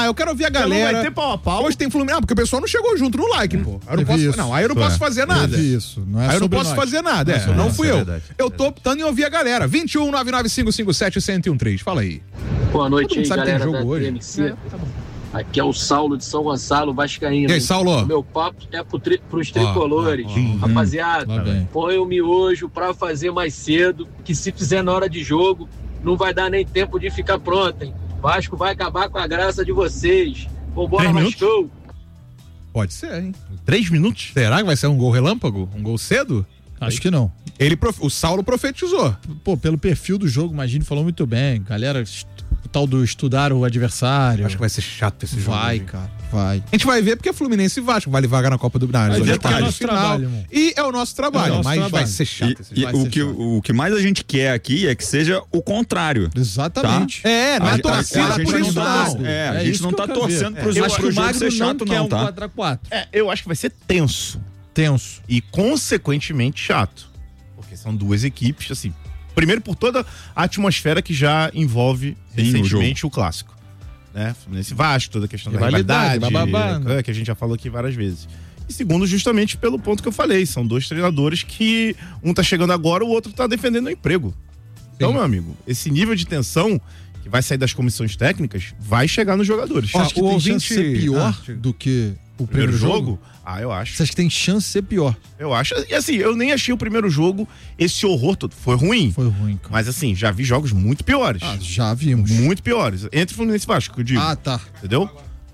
eu quero ouvir a galera. Não vai ter pau a pau. Hoje tem Fluminense. Não, porque o pessoal não chegou junto no like, pô. Aí eu não posso fazer nada. Isso, não é aí eu não sobre posso nós. fazer nada. Não fui eu. Eu tô optando em ouvir a galera. 21-99557-1013. Fala aí. Boa noite Todo mundo aí, sabe que tem galera jogo da hoje. TMC. Aqui é o Saulo de São Gonçalo, vascaíno. E aí, Saulo? Meu papo é pros tricolores. Rapaziada, põe o miojo pra fazer mais cedo, que se fizer na hora de jogo, não vai dar nem tempo de ficar pronto, hein? Vasco vai acabar com a graça de vocês. Vambora, Vasco! Pode ser, hein? 3 minutos? Será que vai ser um gol relâmpago? Um gol cedo? Acho que não. O Saulo profetizou. Pô, pelo perfil do jogo, imagino, falou muito bem. Galera, o tal do estudar o adversário. Acho que vai ser chato esse jogo. Vai, cara, vai. A gente vai ver porque é Fluminense e Vasco. Vale vaga na Copa do Brasil. É o nosso trabalho, irmão. E é o nosso trabalho, mas vai ser chato esse jogo. O que mais a gente quer aqui é que seja o contrário. Exatamente. Tá? Não é torcida por isso, não. A gente não tá torcendo pro jogo ser chato, não, tá? 4x4. Eu acho que vai ser tenso. E consequentemente chato. Porque são duas equipes, assim. Primeiro por toda a atmosfera que já envolve recentemente o clássico. Né? Fluminense e Vasco, toda a questão da rivalidade, que a gente já falou aqui várias vezes. E segundo, justamente pelo ponto que eu falei, são dois treinadores que um tá chegando agora, o outro tá defendendo o emprego. Então, meu amigo, esse nível de tensão que vai sair das comissões técnicas vai chegar nos jogadores. Você acha que tem chance de ser pior do que o primeiro jogo? Eu acho. Você acha que tem chance de ser pior? Eu acho. E assim, eu nem achei o primeiro jogo esse horror todo. Foi ruim. Cara. Mas assim, já vi jogos muito piores. Já vimos. Muito piores. Entre Fluminense e Vasco, que eu digo. Tá. Entendeu?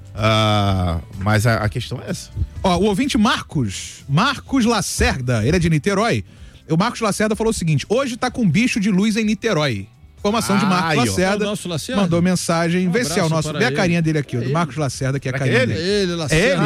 Mas a questão é essa. O ouvinte Marcos Lacerda, ele é de Niterói. O Marcos Lacerda falou o seguinte: hoje tá com bicho de luz em Niterói. Informação de Marcos Lacerda. É o nosso Lacerda? Mandou mensagem. Vê se é o nosso. Vê a ele. carinha dele aqui, do Marcos Lacerda, que é a carinha dele. Ele, Lacerda.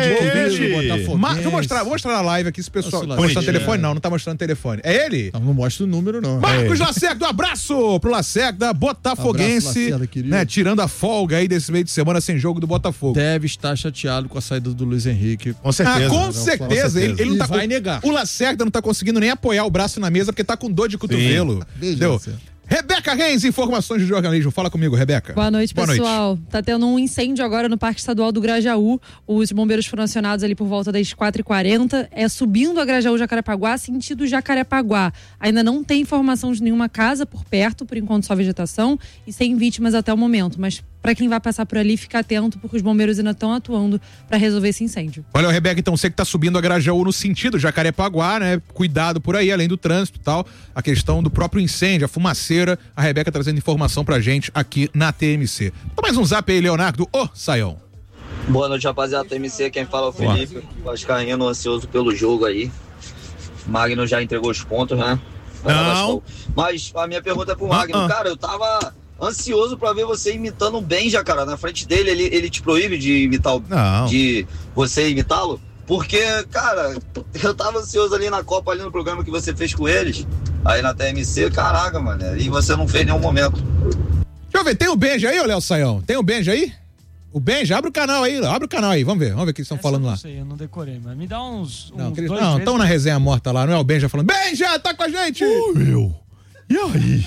Vou mostrar na live aqui, se o pessoal. Tá mostrando telefone? Não tá mostrando telefone. É ele? Não mostra o número, não. Marcos Lacerda, um abraço pro Lacerda, botafoguense, Abraço, Lacerda, né? Tirando a folga aí desse meio de semana sem jogo do Botafogo. Deve estar chateado com a saída do Luiz Henrique. Com certeza. Com certeza. Ele não tá vai negar. O Lacerda não tá conseguindo nem apoiar o braço na mesa porque tá com dor de cotovelo. Entendeu? Rebeca Reis, informações de jornalismo. Fala comigo, Rebeca. Boa noite, pessoal. Tá tendo um incêndio agora no Parque Estadual do Grajaú. Os bombeiros foram acionados ali por volta das 4h40. É subindo a Grajaú-Jacarepaguá, sentido Jacarepaguá. Ainda não tem informação de nenhuma casa por perto, por enquanto só vegetação, e sem vítimas até o momento. Mas para quem vai passar por ali, fica atento, porque os bombeiros ainda estão atuando para resolver esse incêndio. Olha, Rebeca, então você que tá subindo a Grajaú no sentido Jacarepaguá, né? Cuidado por aí, além do trânsito e tal, a questão do próprio incêndio, a fumaceira, a Rebeca trazendo informação pra gente aqui na TMC. Então, mais um zap aí, Leonardo. Saião. Boa noite, rapaziada. TMC, quem fala é o Felipe. Vascaíno, ansioso pelo jogo aí. Magno já entregou os pontos, né? Não. Mas a minha pergunta é pro Magno. Cara, eu tava ansioso pra ver você imitando o Benja, cara, na frente dele. Ele te proíbe de imitar de você imitá-lo? Porque, cara, eu tava ansioso ali na Copa, ali no programa que você fez com eles, aí na TMC, caraca, mano, e você não fez em nenhum momento. Deixa eu ver, tem o Benja aí, ô Léo Saião? Tem o Benja aí? O Benja, abre o canal aí, vamos ver o que eles estão falando lá. Não sei, eu não decorei, mas me dá uns não, estão na resenha morta lá, não é o Benja falando, Benja, tá com a gente! Ô, meu, e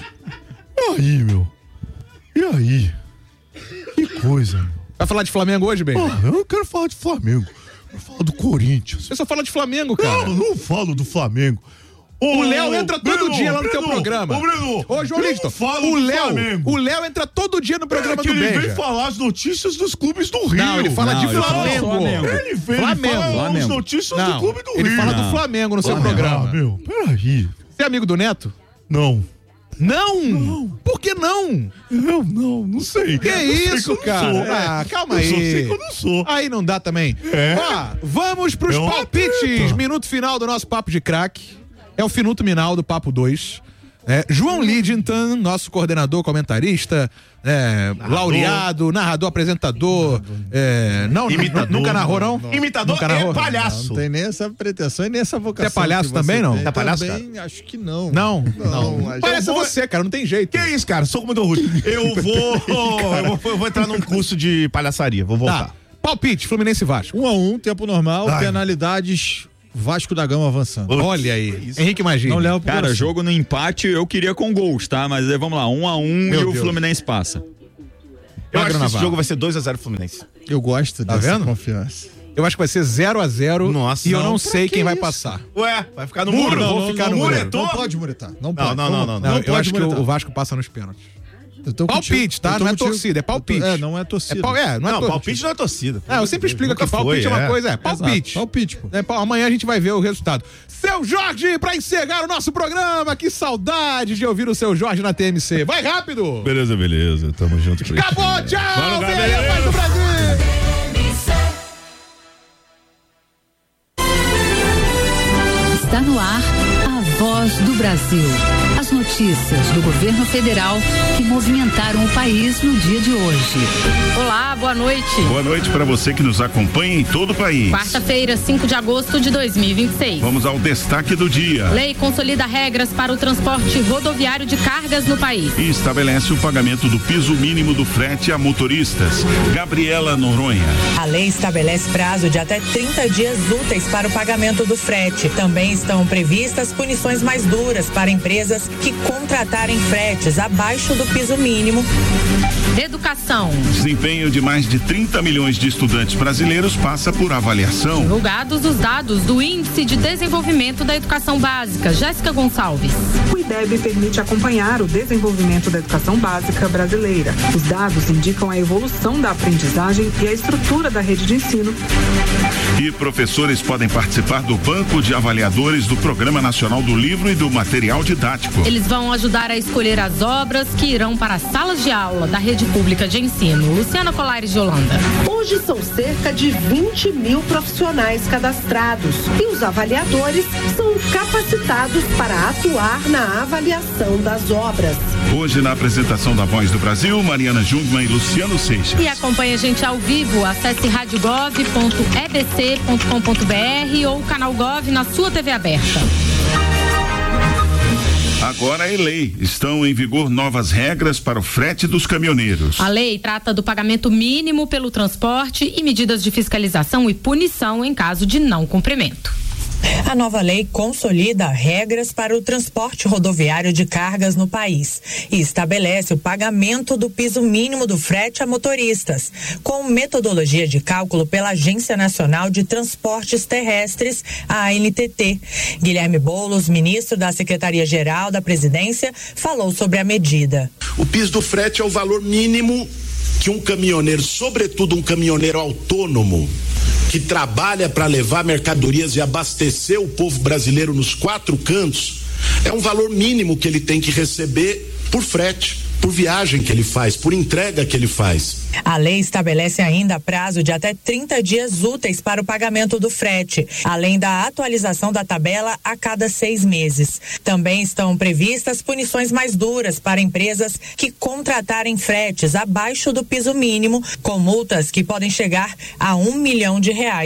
aí, meu? E aí? Que coisa, meu. Vai falar de Flamengo hoje, Benja? Eu não quero falar de Flamengo. Eu falo do Corinthians. Você só fala de Flamengo, cara. Não falo do Flamengo. O Léo entra todo dia lá no teu programa. Ô, João Liston, o Léo entra todo dia no programa do Benja. Ele vem falar as notícias dos clubes do Rio. Não, ele fala de Flamengo. Ele vem falar as notícias do clube do Rio. Ele fala do Flamengo no seu programa. Meu, peraí. Você é amigo do Neto? Não. Não? Por que não? Eu não sei. Que isso, cara? Calma aí. Eu só sei que eu não sou. Aí não dá também. Vamos pros palpites. Minuto final do nosso Papo de Craque. É o minuto final do Papo 2. João Lidington, nosso coordenador, comentarista, laureado, narrador, apresentador, imitador, nunca narrou, não? Imitador e palhaço. Não tem nem essa pretensão e nem essa vocação. Você é palhaço também, não? Tá palhaço, também, cara? Acho que não. Não. Parece você, cara, não tem jeito. Que isso, cara? Sou como do Ruth. Eu vou entrar num curso de palhaçaria, vou voltar. Tá. Palpite, Fluminense e Vasco. 1-1, tempo normal, penalidades... Vasco da Gama avançando. Olha aí, Henrique Magini. Não leva pro cara, coração. jogo no empate eu queria com gols, tá? Mas vamos lá, 1-1 e o Fluminense passa. Eu acho que esse jogo vai ser 2-0 Fluminense. Eu gosto dessa confiança. Eu acho que vai ser 0-0. Nossa, e eu não sei quem vai passar. Ué, vai ficar no muro? Vou ficar no muro. Não pode muretar. Não. Eu acho que o Vasco passa nos pênaltis. Palpite, tá? Não é torcida, é palpite. Não é torcida. Palpite não é torcida. Eu sempre explico que palpite é uma coisa, palpite. Palpite, pô. Amanhã a gente vai ver o resultado. Seu Jorge, pra encerrar o nosso programa, que saudade de ouvir o Seu Jorge na TMC. Vai rápido! Beleza. Tamo junto. Acabou, tchau! Valeu, Paz do Brasil! Está no ar a Voz do Brasil. As notícias do governo federal que movimentaram o país no dia de hoje. Olá, boa noite. Boa noite para você que nos acompanha em todo o país. Quarta-feira, 5 de agosto de 2026. Vamos ao destaque do dia. Lei consolida regras para o transporte rodoviário de cargas no país. E estabelece o pagamento do piso mínimo do frete a motoristas. Gabriela Noronha. A lei estabelece prazo de até 30 dias úteis para o pagamento do frete. Também estão previstas punições mais duras para empresas que contratarem fretes abaixo do piso mínimo. Educação. Desempenho de mais de 30 milhões de estudantes brasileiros passa por avaliação. Divulgados os dados do Índice de Desenvolvimento da Educação Básica. Jéssica Gonçalves. O IDEB permite acompanhar o desenvolvimento da educação básica brasileira. Os dados indicam a evolução da aprendizagem e a estrutura da rede de ensino. E professores podem participar do banco de avaliadores do Programa Nacional do Livro e do Material Didático. Eles vão ajudar a escolher as obras que irão para as salas de aula da rede pública de ensino. Luciana Colares de Holanda. Hoje são cerca de 20 mil profissionais cadastrados e os avaliadores são capacitados para atuar na avaliação das obras. Hoje, na apresentação da Voz do Brasil, Mariana Jungmann e Luciano Seixas. E acompanhe a gente ao vivo. Acesse radiogov.ebc.com.br ou canal Gov na sua TV aberta. Agora é lei. Estão em vigor novas regras para o frete dos caminhoneiros. A lei trata do pagamento mínimo pelo transporte e medidas de fiscalização e punição em caso de não cumprimento. A nova lei consolida regras para o transporte rodoviário de cargas no país e estabelece o pagamento do piso mínimo do frete a motoristas, com metodologia de cálculo pela Agência Nacional de Transportes Terrestres, a ANTT. Guilherme Boulos, ministro da Secretaria-Geral da Presidência, falou sobre a medida. O piso do frete é o valor mínimo que um caminhoneiro, sobretudo um caminhoneiro autônomo, que trabalha para levar mercadorias e abastecer o povo brasileiro nos 4 cantos, é um valor mínimo que ele tem que receber por frete, por viagem que ele faz, por entrega que ele faz. A lei estabelece ainda prazo de até 30 dias úteis para o pagamento do frete, além da atualização da tabela a cada 6 meses. Também estão previstas punições mais duras para empresas que contratarem fretes abaixo do piso mínimo, com multas que podem chegar a R$1 milhão.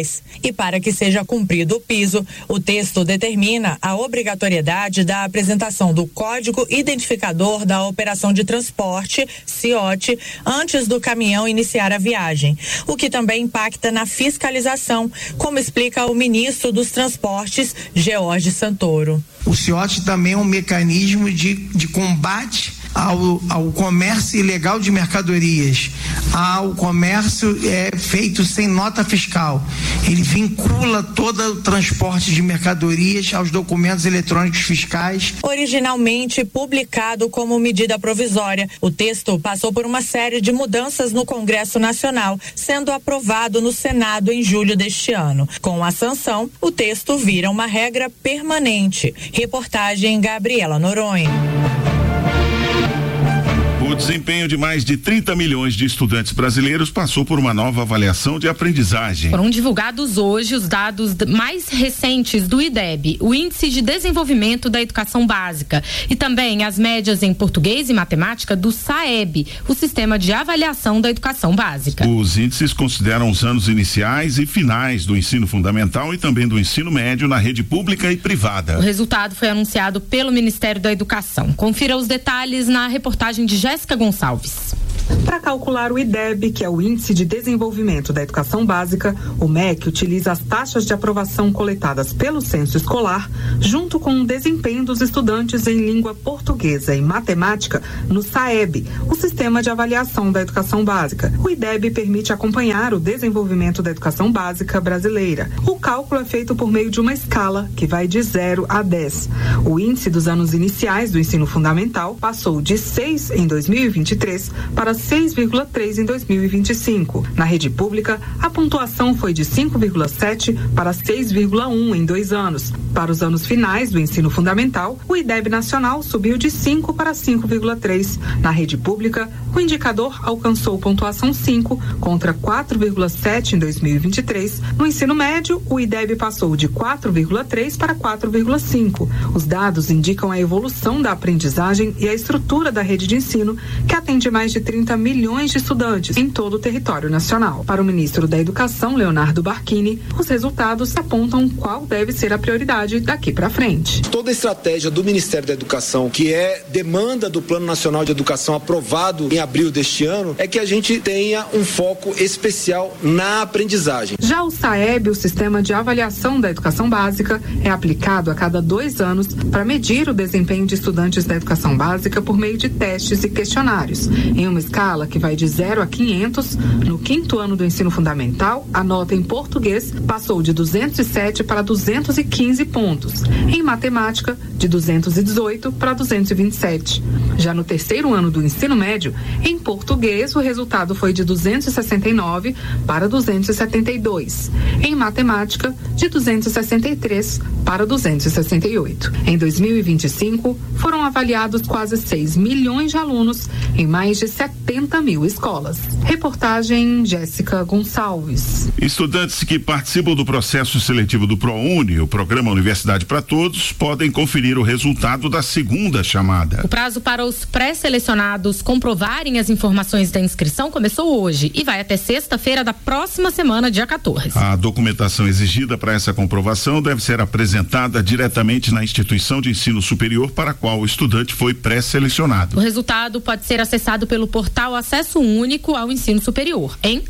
E para que seja cumprido o piso, o texto determina a obrigatoriedade da apresentação do Código Identificador da Operação de Transporte, CIOT, antes do caminhão iniciar a viagem, o que também impacta na fiscalização, como explica o ministro dos Transportes, George Santoro. O CIOT também é um mecanismo de combate ao comércio ilegal de mercadorias, ao comércio feito sem nota fiscal. Ele vincula todo o transporte de mercadorias aos documentos eletrônicos fiscais. Originalmente publicado como medida provisória, o texto passou por uma série de mudanças no Congresso Nacional, sendo aprovado no Senado em julho deste ano. Com a sanção, o texto vira uma regra permanente. Reportagem Gabriela Noronha. O desempenho de mais de 30 milhões de estudantes brasileiros passou por uma nova avaliação de aprendizagem. Foram divulgados hoje os dados mais recentes do IDEB, o Índice de Desenvolvimento da Educação Básica, e também as médias em português e matemática do SAEB, o Sistema de Avaliação da Educação Básica. Os índices consideram os anos iniciais e finais do ensino fundamental e também do ensino médio na rede pública e privada. O resultado foi anunciado pelo Ministério da Educação. Confira os detalhes na reportagem de Jéssica Gonçalves. Para calcular o IDEB, que é o Índice de Desenvolvimento da Educação Básica, o MEC utiliza as taxas de aprovação coletadas pelo censo escolar, junto com o desempenho dos estudantes em língua portuguesa e matemática no SAEB, o Sistema de Avaliação da Educação Básica. O IDEB permite acompanhar o desenvolvimento da educação básica brasileira. O cálculo é feito por meio de uma escala que vai de 0 a 10. O índice dos anos iniciais do ensino fundamental passou de 6 em 2023 para 6,3 em 2025. Na rede pública, a pontuação foi de 5,7 para 6,1 em 2 anos. Para os anos finais do ensino fundamental, o IDEB nacional subiu de 5 para 5,3. Na rede pública, o indicador alcançou pontuação 5 contra 4,7 em 2023. No ensino médio, o IDEB passou de 4,3 para 4,5. Os dados indicam a evolução da aprendizagem e a estrutura da rede de ensino, que atende mais de 30 milhões de estudantes em todo o território nacional. Para o ministro da Educação, Leonardo Barquini, os resultados apontam qual deve ser a prioridade daqui para frente. Toda a estratégia do Ministério da Educação, que é demanda do Plano Nacional de Educação aprovado em abril deste ano, é que a gente tenha um foco especial na aprendizagem. Já o SAEB, o Sistema de Avaliação da Educação Básica, é aplicado a cada 2 anos para medir o desempenho de estudantes da educação básica por meio de testes e questionários. Em uma escala que vai de 0 a 500, no 5º ano do ensino fundamental, a nota em português passou de 207 para 215 pontos. Em matemática, de 218 para 227. Já no 3º ano do ensino médio, em português, o resultado foi de 269 para 272. Em matemática, de 263 para 268. Em 2025, foram avaliados quase 6 milhões de alunos em mais de 70 mil escolas. Reportagem Jéssica Gonçalves. Estudantes que participam do processo seletivo do ProUni, o Programa Universidade para Todos, podem conferir o resultado da segunda chamada. O prazo para os pré-selecionados comprovarem as informações da inscrição começou hoje e vai até sexta-feira da próxima semana, dia 14. A documentação exigida para essa comprovação deve ser apresentada diretamente na instituição de ensino superior para a qual o estudante foi pré-selecionado. O resultado pode ser acessado pelo portal Acesso Único ao Ensino Superior, em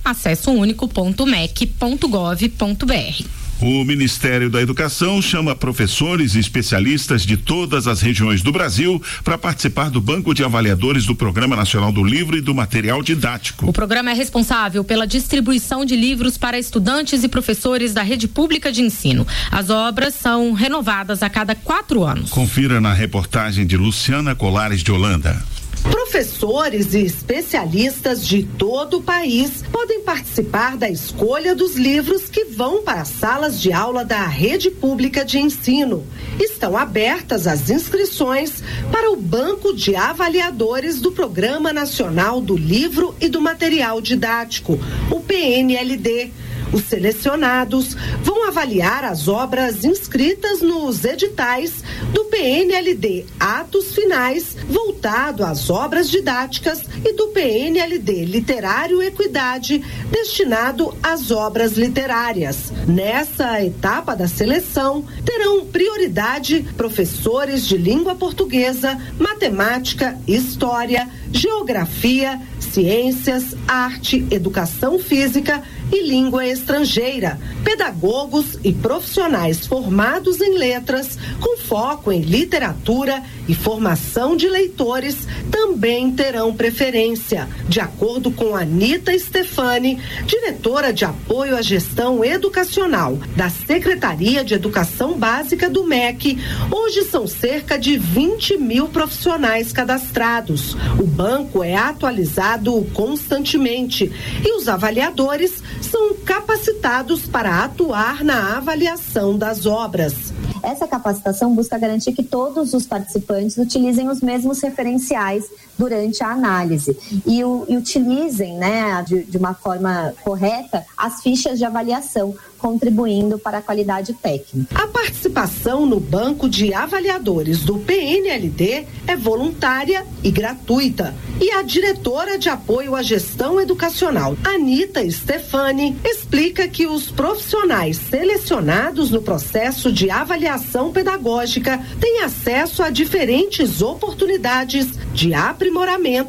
acessounico.mec.gov.br. O Ministério da Educação chama professores e especialistas de todas as regiões do Brasil para participar do Banco de Avaliadores do Programa Nacional do Livro e do Material Didático. O programa é responsável pela distribuição de livros para estudantes e professores da rede pública de ensino. As obras são renovadas a cada 4 anos. Confira na reportagem de Luciana Colares de Holanda. Professores e especialistas de todo o país podem participar da escolha dos livros que vão para as salas de aula da rede pública de ensino. Estão abertas as inscrições para o Banco de Avaliadores do Programa Nacional do Livro e do Material Didático, o PNLD. Os selecionados vão avaliar as obras inscritas nos editais do PNLD Atos Finais, voltado às obras didáticas, e do PNLD Literário Equidade, destinado às obras literárias. Nessa etapa da seleção, terão prioridade professores de língua portuguesa, matemática, história, geografia, ciências, arte, educação física e língua estrangeira, pedagogos e profissionais formados em letras, com foco em literatura e formação de leitores, também terão preferência. De acordo com Anita Stefani, diretora de apoio à gestão educacional da Secretaria de Educação Básica do MEC, hoje são cerca de 20 mil profissionais cadastrados. O banco é atualizado constantemente e os avaliadores são capacitados para atuar na avaliação das obras. Essa capacitação busca garantir que todos os participantes utilizem os mesmos referenciais durante a análise e utilizem, né, de uma forma correta as fichas de avaliação, contribuindo para a qualidade técnica. A participação no banco de avaliadores do PNLD é voluntária e gratuita. E a diretora de apoio à gestão educacional, Anita Stefani, explica que os profissionais selecionados no processo de avaliação pedagógica têm acesso a diferentes oportunidades de aprimoramento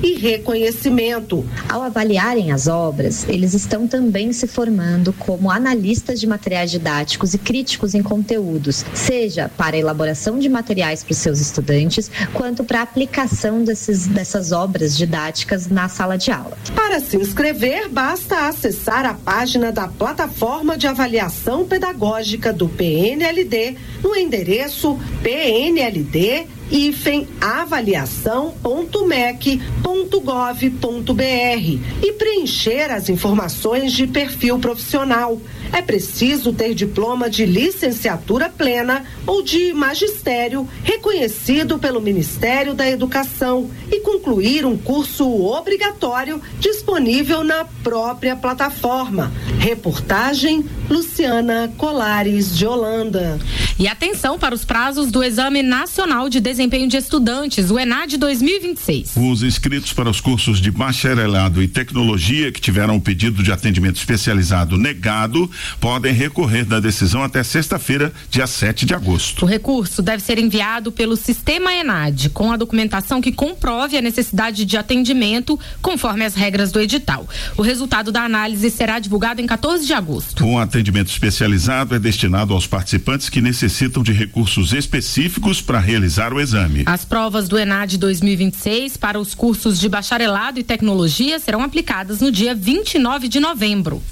e reconhecimento. Ao avaliarem as obras, eles estão também se formando como analistas de materiais didáticos e críticos em conteúdos, seja para a elaboração de materiais para os seus estudantes, quanto para a aplicação dessas obras didáticas na sala de aula. Para se inscrever, basta acessar a página da Plataforma de Avaliação Pedagógica do PNLD no endereço pnld.avaliação.mec.gov.br e preencher as informações de perfil profissional. É preciso ter diploma de licenciatura plena ou de magistério reconhecido pelo Ministério da Educação e concluir um curso obrigatório disponível na própria plataforma. Reportagem Luciana Colares de Holanda. E atenção para os prazos do Exame Nacional de Desempenho de Estudantes, o ENAD 2026. Os inscritos para os cursos de bacharelado e tecnologia que tiveram o pedido de atendimento especializado negado podem recorrer da decisão até sexta-feira, dia 7 de agosto. O recurso deve ser enviado pelo sistema ENAD, com a documentação que comprove a necessidade de atendimento, conforme as regras do edital. O resultado da análise será divulgado em 14 de agosto. Um atendimento especializado é destinado aos participantes que necessitam de recursos específicos para realizar o exame. As provas do ENAD 2026 para os cursos de bacharelado e tecnologia serão aplicadas no dia 29 de novembro.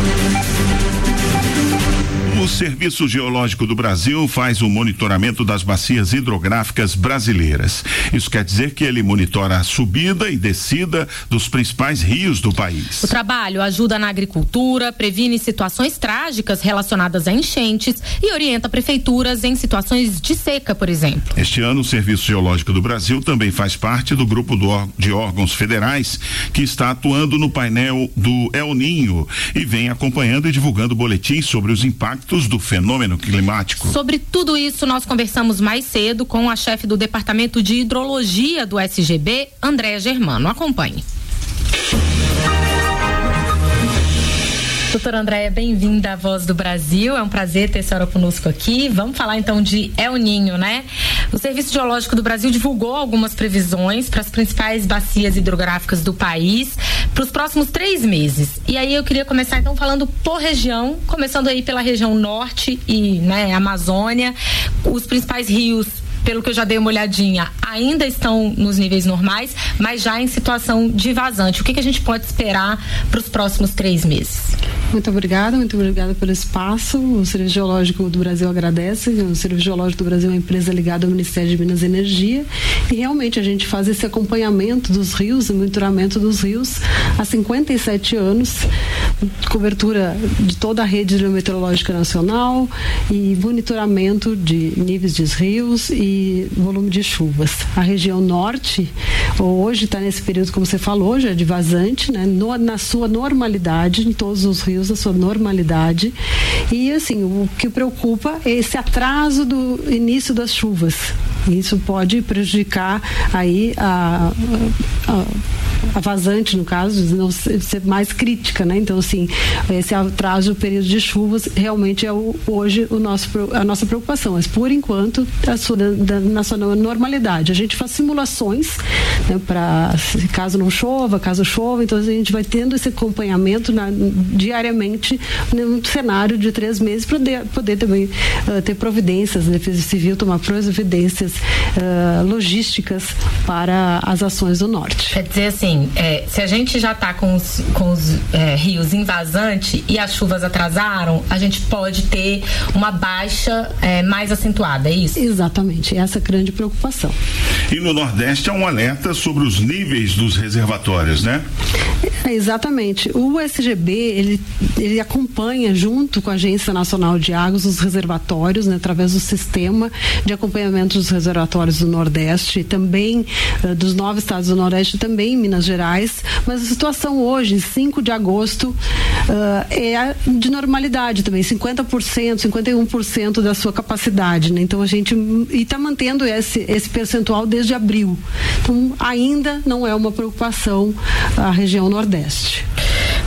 O Serviço Geológico do Brasil faz o monitoramento das bacias hidrográficas brasileiras. Isso quer dizer que ele monitora a subida e descida dos principais rios do país. O trabalho ajuda na agricultura, previne situações trágicas relacionadas a enchentes e orienta prefeituras em situações de seca, por exemplo. Este ano, o Serviço Geológico do Brasil também faz parte do grupo de órgãos federais que está atuando no painel do El Ninho e vem acompanhando e divulgando boletins sobre os impactos do fenômeno climático. Sobre tudo isso, nós conversamos mais cedo com a chefe do Departamento de Hidrologia do SGB, Andréa Germano. Acompanhe. Doutora Andréa, bem-vinda à Voz do Brasil, é um prazer ter a senhora conosco aqui. Vamos falar então de El Ninho, né? O Serviço Geológico do Brasil divulgou algumas previsões para as principais bacias hidrográficas do país para os próximos 3 meses. E aí eu queria começar então falando por região, começando aí pela região norte e, né, Amazônia. Os principais rios, pelo que eu já dei uma olhadinha, ainda estão nos níveis normais, mas já em situação de vazante. O que a gente pode esperar para os próximos 3 meses? Muito obrigada pelo espaço. O Serviço Geológico do Brasil agradece. O Serviço Geológico do Brasil é uma empresa ligada ao Ministério de Minas e Energia e realmente a gente faz esse acompanhamento dos rios e monitoramento dos rios há 57 anos, cobertura de toda a rede hidrometeorológica nacional e monitoramento de níveis de rios e volume de chuvas. A região norte hoje está nesse período, como você falou, já de vazante, né? Na sua normalidade, em todos os rios, na sua normalidade. E assim, o que preocupa é esse atraso do início das chuvas. Isso pode prejudicar aí a vazante, no caso, não ser mais crítica, né? Então, assim, esse atraso do período de chuvas realmente é hoje a nossa preocupação, mas por enquanto na sua normalidade. A gente faz simulações, né, para caso não chova, caso chova, então a gente vai tendo esse acompanhamento diariamente num cenário de 3 meses para poder também ter providências, a Defesa Civil tomar providências logísticas para as ações do norte. Quer dizer assim, se a gente já está com os rios em vazante e as chuvas atrasaram, a gente pode ter uma baixa mais acentuada, é isso? Exatamente, essa é a grande preocupação. E no Nordeste há um alerta sobre os níveis dos reservatórios, né? Exatamente. O SGB, ele acompanha junto com a Agência Nacional de Águas os reservatórios, né, através do sistema de acompanhamento dos reservatórios do Nordeste, também dos 9 estados do Nordeste, também em Minas Gerais, mas a situação hoje, 5 de agosto, é de normalidade também, 50%, 51% da sua capacidade, né? Então a gente está mantendo esse percentual desde abril. Então ainda não é uma preocupação a região Nordeste.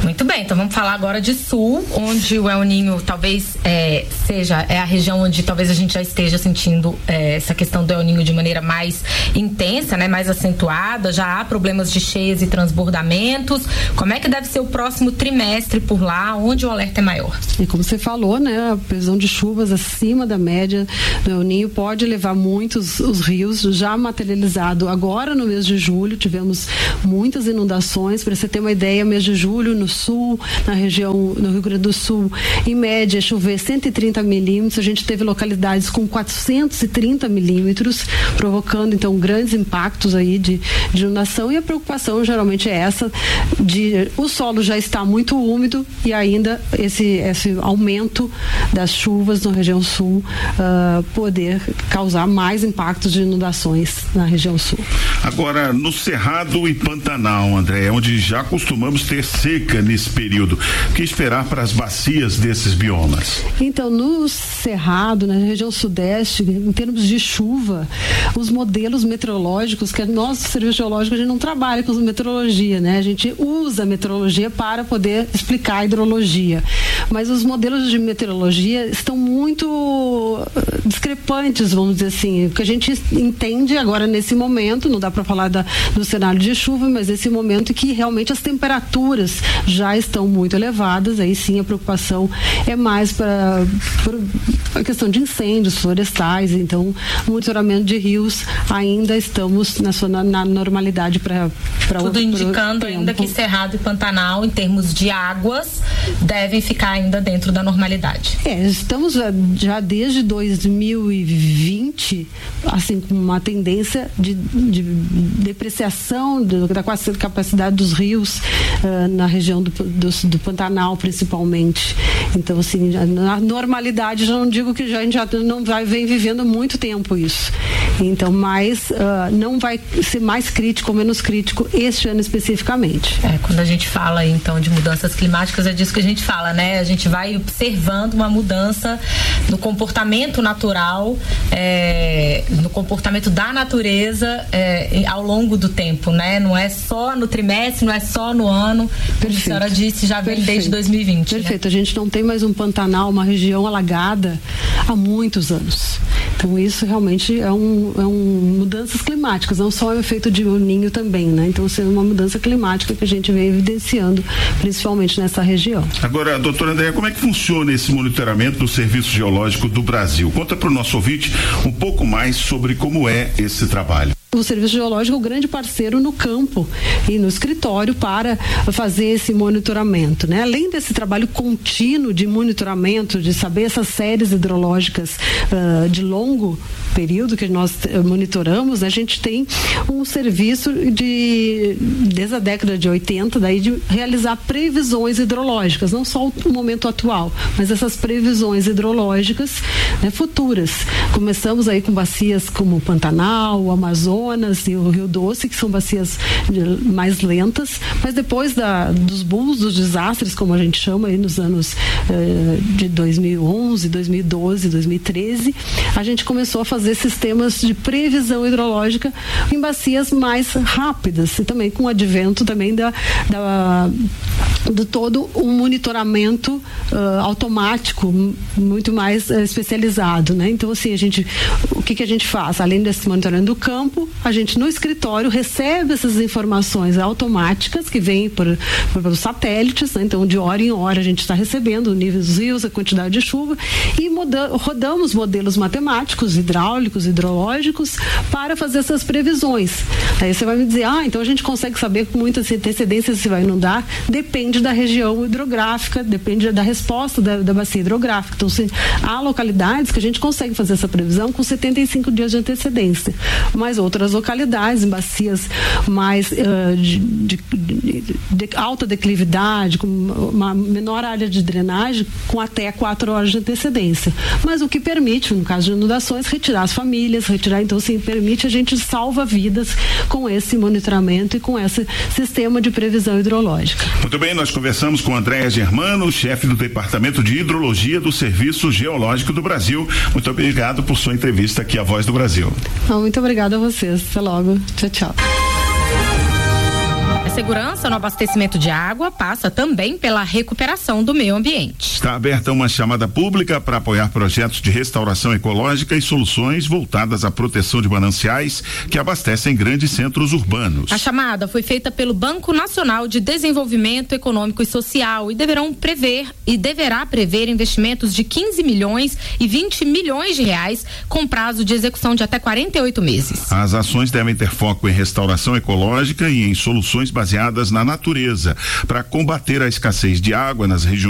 Muito bem, então vamos falar agora de Sul, onde o El Ninho talvez seja a região onde talvez a gente já esteja sentindo essa questão do El Ninho de maneira mais intensa, né, mais acentuada. Já há problemas de cheias e transbordamentos. Como é que deve ser o próximo trimestre por lá, onde o alerta é maior? E como você falou, né, a previsão de chuvas acima da média do El Ninho pode levar muitos os rios, já materializado agora no mês de julho, tivemos muitas inundações. Para você ter uma ideia, mês de julho no sul, na região, no Rio Grande do Sul, em média chover 130 milímetros, a gente teve localidades com 430 milímetros, provocando então grandes impactos aí de inundação, e a preocupação geralmente é essa, de o solo já está muito úmido e ainda esse aumento das chuvas na região sul poder causar mais impactos de inundações na região sul. Agora, no Cerrado e Pantanal, André, onde já costumamos ter seca nesse período, o que esperar para as bacias desses biomas? Então, no Cerrado, na região sudeste, em termos de chuva, os modelos meteorológicos, que nós, Serviço Geológico, a gente não trabalha com meteorologia, né? A gente usa a meteorologia para poder explicar a hidrologia. Mas os modelos de meteorologia estão muito discrepantes, vamos dizer assim. O que a gente entende agora nesse momento, não dá para falar do cenário de chuva, mas esse momento que realmente as temperaturas já estão muito elevadas, aí sim a preocupação é mais para a questão de incêndios florestais. Então, monitoramento de rios, ainda estamos na normalidade para tudo indicando ainda que Cerrado e Pantanal, em termos de águas, devem ficar ainda dentro da normalidade. Estamos já desde 2020 assim com uma tendência de depreciação da capacidade dos rios na região do Pantanal, principalmente. Então, assim, na normalidade, já não digo que a gente já não vem vivendo há muito tempo isso. Então, mas não vai ser mais crítico ou menos crítico este ano especificamente. Quando a gente fala, então, de mudanças climáticas, é disso que a gente fala, né? A gente vai observando uma mudança no comportamento natural, no comportamento da natureza ao longo do tempo, né? Não é só no trimestre, não é só no ano. Como a senhora disse, já vem desde 2020. Perfeito. Né? A gente não tem mais um Pantanal, uma região alagada há muitos anos. Então, isso realmente é mudanças climáticas, não só o efeito de El Ninho também, né? Então, é uma mudança climática que a gente vem evidenciando, principalmente nessa região. Agora, doutora Andréia, como é que funciona esse monitoramento do Serviço Geológico do Brasil? Conta para o nosso ouvinte um pouco mais sobre como é esse trabalho. O Serviço Geológico é um grande parceiro no campo e no escritório para fazer esse monitoramento, né? Além desse trabalho contínuo de monitoramento, de saber essas séries hidrológicas de longo período que nós monitoramos, a gente tem um serviço desde a década de 80, daí de realizar previsões hidrológicas, não só o momento atual, mas essas previsões hidrológicas, né, futuras. Começamos aí com bacias como o Pantanal, o Amazonas e o Rio Doce, que são bacias mais lentas, mas depois dos booms, dos desastres, como a gente chama aí nos anos de 2011, 2012, 2013, a gente começou a fazer sistemas de previsão hidrológica em bacias mais rápidas e também com o advento também de todo um monitoramento automático muito mais especializado, né? Então, assim, o que a gente faz? Além desse monitoramento do campo, a gente no escritório recebe essas informações automáticas que vêm pelos satélites, né? Então, de hora em hora a gente está recebendo o nível dos rios, a quantidade de chuva, e rodamos modelos matemáticos, hidráulicos, hidrológicos, para fazer essas previsões. Aí você vai me dizer, então a gente consegue saber com muita antecedência se vai inundar? Depende da região hidrográfica, depende da resposta da bacia hidrográfica. Então, há localidades que a gente consegue fazer essa previsão com 75 dias de antecedência, mas outras localidades, em bacias mais de alta declividade, com uma menor área de drenagem, com até 4 horas de antecedência. Mas o que permite, no caso de inundações, retirar as famílias, então, sim, permite a gente salva vidas com esse monitoramento e com esse sistema de previsão hidrológica. Muito bem, nós conversamos com Andréia Germano, chefe do Departamento de Hidrologia do Serviço Geológico do Brasil. Muito obrigado por sua entrevista aqui à Voz do Brasil. Muito obrigada a vocês. Até logo. Tchau, tchau. segurança no abastecimento de água passa também pela recuperação do meio ambiente. Está aberta uma chamada pública para apoiar projetos de restauração ecológica e soluções voltadas à proteção de mananciais que abastecem grandes centros urbanos. A chamada foi feita pelo Banco Nacional de Desenvolvimento Econômico e Social e deverá prever investimentos de 15 milhões e 20 milhões de reais com prazo de execução de até 48 meses. As ações devem ter foco em restauração ecológica e em soluções baseadas na natureza para combater a escassez de água nas regiões